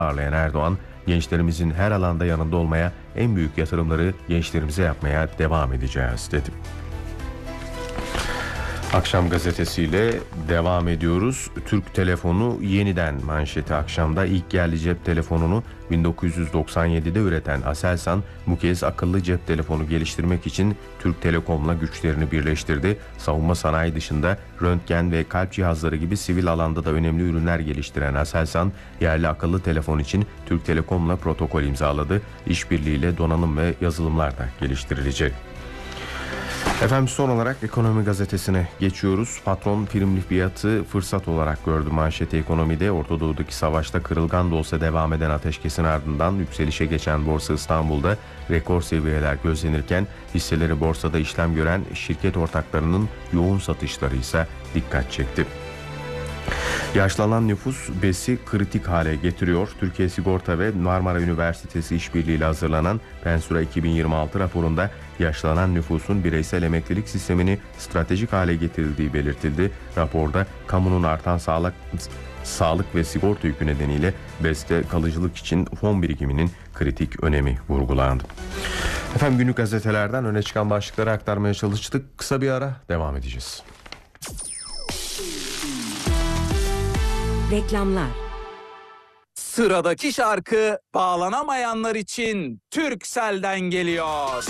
ağırlayan Erdoğan, gençlerimizin her alanda yanında olmaya, en büyük yatırımları gençlerimize yapmaya devam edeceğiz dedi. Akşam gazetesiyle devam ediyoruz. Türk telefonu yeniden manşeti. Akşamda ilk yerli cep telefonunu 1997'de üreten Aselsan bu kez akıllı cep telefonu geliştirmek için Türk Telekom'la güçlerini birleştirdi. Savunma sanayi dışında röntgen ve kalp cihazları gibi sivil alanda da önemli ürünler geliştiren Aselsan, yerli akıllı telefon için Türk Telekom'la protokol imzaladı. İşbirliğiyle donanım ve yazılımlar da geliştirilecek. Efendim, son olarak Ekonomi Gazetesi'ne geçiyoruz. Patron prim fiyatı fırsat olarak gördü manşeti Ekonomi'de. Orta Doğu'daki savaşta kırılgan da olsa devam eden ateşkesin ardından yükselişe geçen Borsa İstanbul'da rekor seviyeler gözlenirken hisseleri borsada işlem gören şirket ortaklarının yoğun satışları ise dikkat çekti. Yaşlanan nüfus BES'i kritik hale getiriyor. Türkiye Sigorta ve Marmara Üniversitesi işbirliğiyle hazırlanan Pensura 2026 raporunda yaşlanan nüfusun bireysel emeklilik sistemini stratejik hale getirildiği belirtildi. Raporda kamunun artan sağlık ve sigorta yükü nedeniyle BES'te kalıcılık için fon birikiminin kritik önemi vurgulandı. Efendim, günlük gazetelerden öne çıkan başlıkları aktarmaya çalıştık. Kısa bir ara, devam edeceğiz. Reklamlar. Sıradaki şarkı bağlanamayanlar için Turkcell'den geliyor.